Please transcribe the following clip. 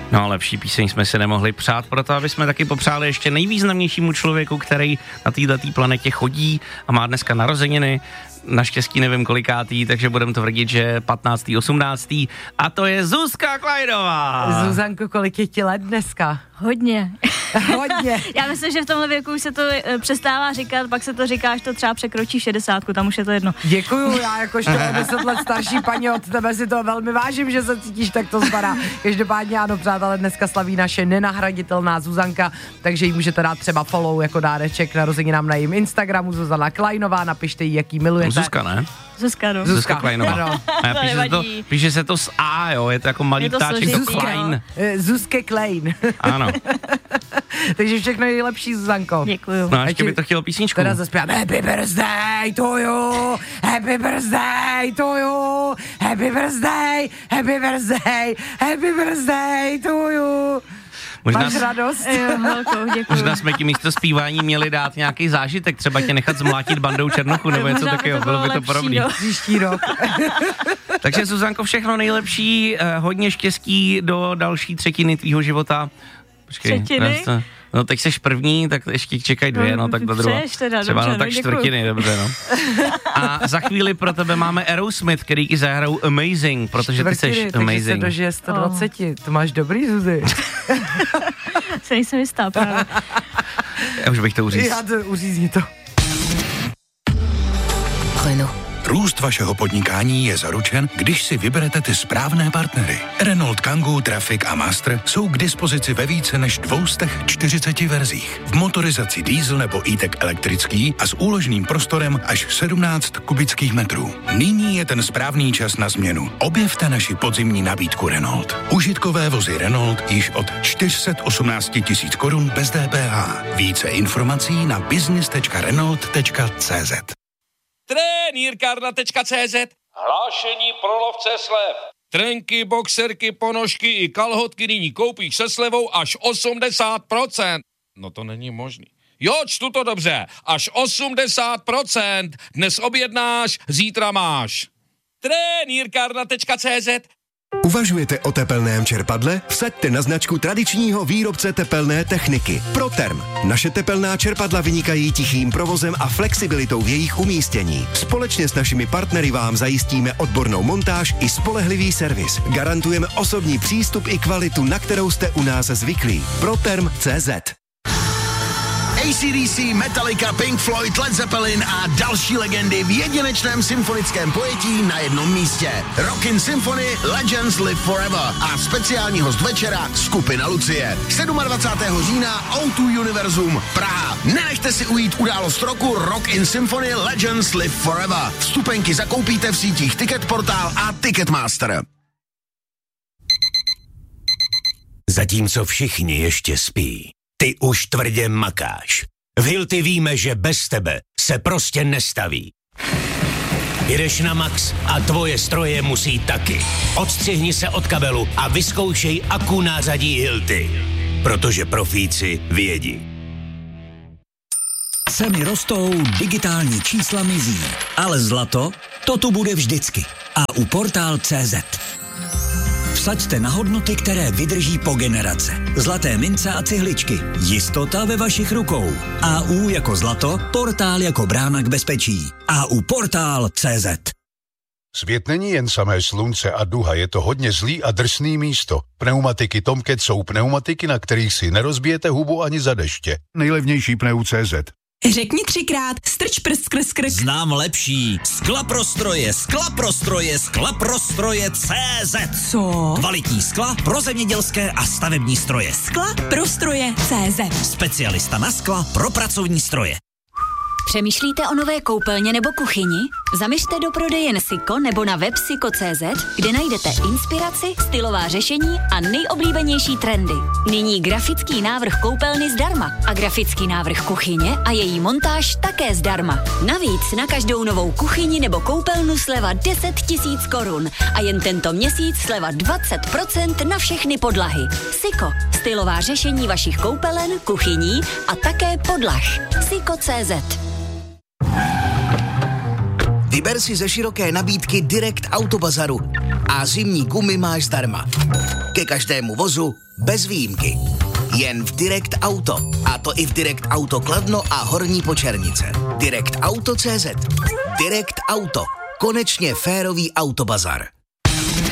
No, lepší píseň jsme si nemohli přát, proto aby jsme taky popřáli ještě nejvýznamnějšímu člověku, který na této planetě chodí a má dneska narozeniny. Naštěstí nevím kolikátý, takže budeme tvrdit, že 15. 18. A to je Zuzka Klajnová. Zuzanko, kolik je ti let dneska? Hodně. Hodně. Já myslím, že v tomhle věku už se to přestává říkat, pak se to říká, až to třeba překročí 60, tam už je to jedno. Děkuju, já jakožto 10 let starší paní od tebe si to velmi vážím, že se cítíš takto stará. Každopádně ano, přátelé, dneska slaví naše nenahraditelná Zuzanka, takže jí můžete dát třeba follow jako dáreček narozeninám na jejím Instagramu, Zuzana Klajnová, napište jí, jaký milujete. Zuzka, ne? Zuzka, no. Zuzka Klajnová. Píše se to s A, jo, je to jako malý ptáček, to Klein. Zuzke Klein. Ano. Takže všechno nejlepší, Zuzanko. Děkuju. No a ještě by to chtělo písničku. Teda zaspíváme Happy birthday to you, happy birthday to you, happy birthday, happy birthday, happy birthday to you. Máš radost? Velkou, děkuju. Možná jsme ti místo zpívání měli dát nějaký zážitek, třeba tě nechat zmlátit bandou černochu, nebo něco takového, bylo by to podobný. Příští rok. Takže Zuzanko, všechno nejlepší, hodně štěstí do další třetiny tvýho života. Počkej, třetiny? No teď seš první, tak ještě čekaj 2, no tak ta druhá. Třeba dobře, tak čtvrtiny, dobře, no. A za chvíli pro tebe máme Aerosmith, který ti zahrajou Amazing, protože ty seš takže Amazing. se dožije 120, to máš dobrý, Zuzi. Se nejsem jistá právě. Já už bych to uřízl. Já to uřízni to. Růst vašeho podnikání je zaručen, když si vyberete ty správné partnery. Renault Kangoo, Traffic a Master jsou k dispozici ve více než 240 verzích. V motorizaci diesel nebo e-tech elektrický a s úložným prostorem až 17 kubických metrů. Nyní je ten správný čas na změnu. Objevte naši podzimní nabídku Renault. Užitkové vozy Renault již od 418 000 korun bez DPH. Více informací na business.renault.cz. Trenýrkárna.cz. Hlášení pro lovce slev. Trenky, boxerky, ponožky i kalhotky nyní koupíš se slevou až 80%. No to není možný. Jo, čtu to dobře. Až 80%. Dnes objednáš, zítra máš. Trenýrkárna.cz. Uvažujete o tepelném čerpadle? Vsaďte na značku tradičního výrobce tepelné techniky Proterm. Naše tepelná čerpadla vynikají tichým provozem a flexibilitou v jejich umístění. Společně s našimi partnery vám zajistíme odbornou montáž i spolehlivý servis. Garantujeme osobní přístup i kvalitu, na kterou jste u nás zvyklí. Proterm.cz. AC/DC, Metallica, Pink Floyd, Led Zeppelin a další legendy v jedinečném symfonickém pojetí na jednom místě. Rockin' Symphony Legends Live Forever a speciální host večera skupina Lucie. 27. října O2 Univerzum Praha. Nenechte si ujít událost roku Rockin' Symphony Legends Live Forever. Vstupenky zakoupíte v sítích Ticketportal a Ticketmaster. Zatímco všichni ještě spí, ty už tvrdě makáš. V Hilti víme, že bez tebe se prostě nestaví. Jedeš na max a tvoje stroje musí taky. Odstřihni se od kabelu a vyzkoušej akku nářadí Hilti. Protože profíci vědí. Ceny rostou, digitální čísla mizí, ale zlato, to tu bude vždycky. A u Portál.cz. Vsaďte na hodnoty, které vydrží po generace. Zlaté mince a cihličky. Jistota ve vašich rukou. AU jako zlato, Portál jako brána k bezpečí. AU Portál.cz. Svět není jen samé slunce a duha, je to hodně zlý a drsný místo. Pneumatiky Tomcat jsou pneumatiky, na kterých si nerozbijete hubu ani za deště. Nejlevnější pneu.cz. Řekni 3krát, strč prst skrz krk. Znám lepší. Skla prostroje CZ. Co? Kvalitní skla pro zemědělské a stavební stroje. Skla prostroje CZ. Specialista na skla pro pracovní stroje. Přemýšlíte o nové koupelně nebo kuchyni? Zaměřte do prodejen Siko nebo na web siko.cz, kde najdete inspiraci, stylová řešení a nejoblíbenější trendy. Nyní grafický návrh koupelny zdarma a grafický návrh kuchyně a její montáž také zdarma. Navíc na každou novou kuchyni nebo koupelnu sleva 10 000 korun a jen tento měsíc sleva 20% na všechny podlahy. Siko, stylová řešení vašich koupelen, kuchyní a také podlah. Siko.cz. Vyber si ze široké nabídky Direct Auto Bazaru a zimní gumy máš zdarma. Ke každému vozu bez výjimky. Jen v Direct Auto. A to i v Direct Auto Kladno a Horní Počernice. Direct Auto.cz. Direct Auto. Konečně férový autobazar.